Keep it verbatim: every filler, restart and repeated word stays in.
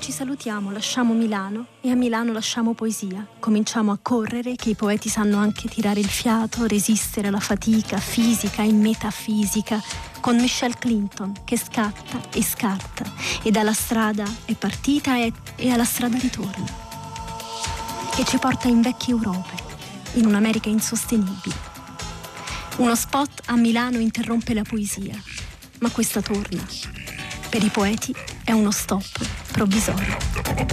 ci salutiamo, lasciamo Milano e a Milano lasciamo poesia. Cominciamo a correre, che i poeti sanno anche tirare il fiato, resistere alla fatica fisica e metafisica, con Michelle Clinton che scatta e scarta e dalla strada è partita e, e alla strada ritorna. E ci porta in vecchie Europe, in un'America insostenibile. Uno spot a Milano interrompe la poesia, ma questa torna. Per i poeti è uno stop provvisorio.